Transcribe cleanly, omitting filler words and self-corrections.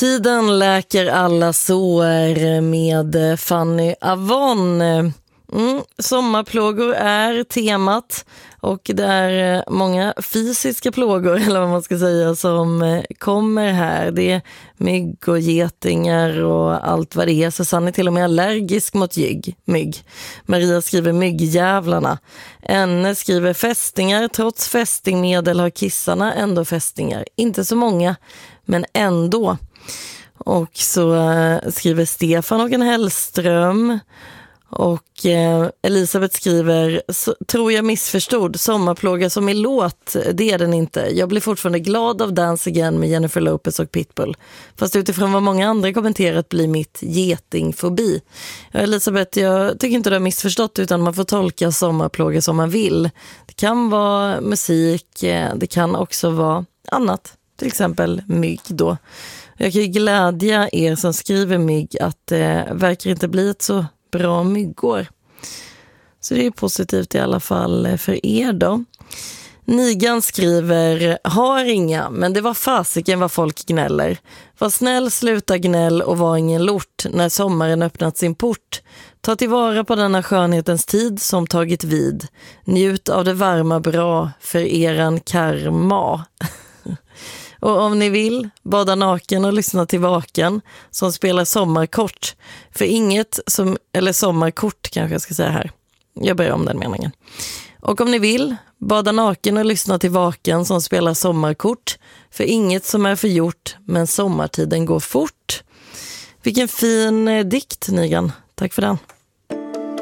Tiden läker alla sår med Fanny Avon. Sommarplågor är temat och det är många fysiska plågor eller vad man ska säga som kommer här. Det är mygg och getingar och allt vad det är. Susanne är till och med allergisk mot mygg. Maria skriver myggjävlarna. Enne skriver fästingar. Trots fästingmedel har kissarna ändå fästingar. Inte så många, men ändå. Och så skriver Stefan och en Hellström. Och Elisabeth skriver, tror jag missförstod, sommarplåga som i låt, det är den inte. Jag blir fortfarande glad av Dance Again med Jennifer Lopez och Pitbull. Fast utifrån vad många andra kommenterat blir mitt getingfobi. Ja, Elisabeth, jag tycker inte du har missförstått utan man får tolka sommarplåga som man vill. Det kan vara musik, det kan också vara annat. Till exempel mygg då. Jag kan ju glädja er som skriver mygg att det verkar inte bli ett så bra myggor. Så det är positivt i alla fall för er då. Nigan skriver, har inga, men det var fasiken vad folk gnäller. Var snäll, sluta gnäll och var ingen lort när sommaren öppnat sin port. Ta tillvara på denna skönhetens tid som tagit vid. Njut av det varma bra för eran karma. Och om ni vill, bada naken och lyssna till Vaken som spelar sommarkort. För inget som, eller sommarkort kanske jag ska säga här. Jag börjar om den meningen. Och om ni vill, bada naken och lyssna till Vaken som spelar sommarkort. För inget som är förgjort, men sommartiden går fort. Vilken fin dikt, Nigan. Tack för den.